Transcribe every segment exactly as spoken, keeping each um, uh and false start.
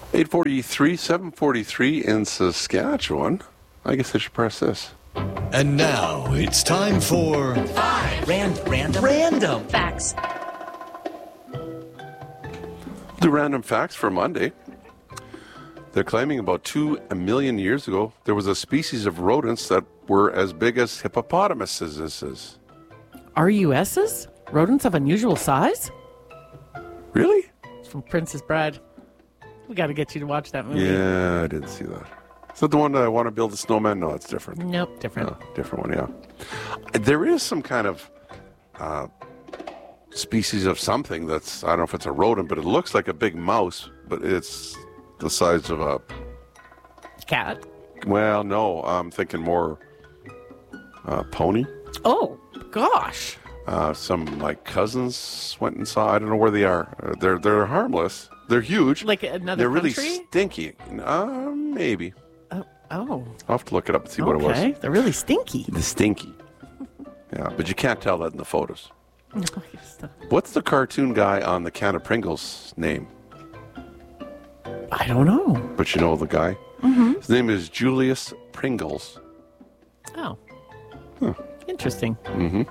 eight forty-three, seven forty-three in Saskatchewan. I guess I should press this. And now it's time for Five Rand- random random facts. Do random facts for Monday. They're claiming about two million years ago, there was a species of rodents that were as big as hippopotamuses. R U Ss? Rodents of unusual size? Really? It's from Princess Bride. We got to get you to watch that movie. Yeah, I didn't see that. Is that the one that I want to build a snowman? No, it's different. Nope, different. No, different one, yeah. There is some kind of uh, species of something that's, I don't know if it's a rodent, but it looks like a big mouse, but it's the size of a... Cat? Well, no, I'm thinking more uh, pony. Oh, gosh. Uh, some like cousins went and saw. I don't know where they are. Uh, they're they're harmless. They're huge. Like another They're really country? stinky. Uh, maybe. Oh, oh. I'll have to look it up and see what it was. Okay, they're really stinky. The stinky. Yeah, but you can't tell that in the photos. No, I guess not. What's the cartoon guy on the can of Pringles name? I don't know. But you know the guy? Mm-hmm. His name is Julius Pringles. Oh. Interesting. Mm-hmm.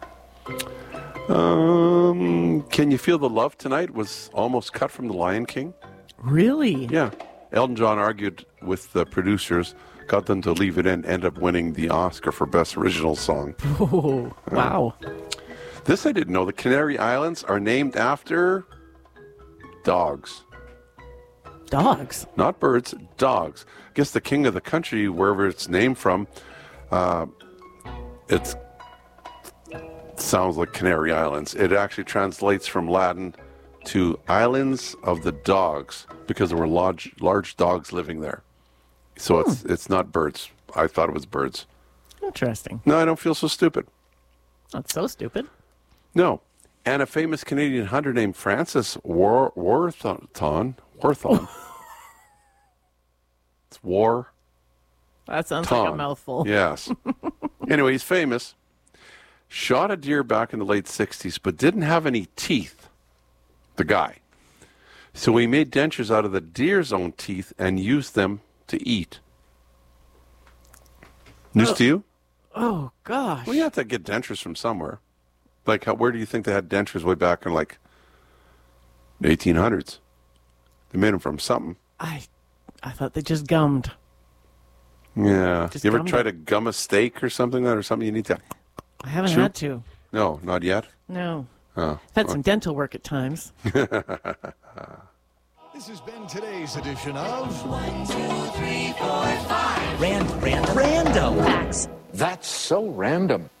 Um, Can You Feel the Love Tonight was almost cut from The Lion King. Really? Yeah. Elton John argued with the producers, got them to leave it in, ended up winning the Oscar for Best Original Song. Oh, wow. This I didn't know. The Canary Islands are named after dogs. Dogs? Not birds, dogs. I guess the king of the country, wherever it's named from, uh, it's sounds like Canary Islands. It actually translates from Latin to Islands of the Dogs because there were large, large dogs living there. So Hmm. it's it's not birds. I thought it was birds. Interesting. No, I don't feel so stupid. Not so stupid. No. And a famous Canadian hunter named Francis War Warthon. Warthon. It's War. That sounds like a mouthful. Yes. Anyway, he's famous. Shot a deer back in the late sixties, but didn't have any teeth, the guy. So he made dentures out of the deer's own teeth and used them to eat. News Oh. to you? Oh, gosh. Well, you have to get dentures from somewhere. Like, how, where do you think they had dentures way back in, like, the eighteen hundreds? They made them from something. I I thought they just gummed. Yeah. Just you ever gummed try it. to gum a steak or something that, or something you need to... I haven't Chew? had to. No, not yet. No. Oh. I've had some dental work at times. This has been today's edition of One, two, three, four, five. Rand- random random facts. That's so random.